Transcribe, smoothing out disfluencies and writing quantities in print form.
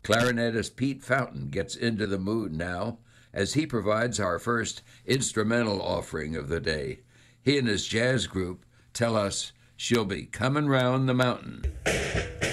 Clarinetist Pete Fountain gets into the mood now as he provides our first instrumental offering of the day. He and his jazz group tell us she'll be coming round the mountain.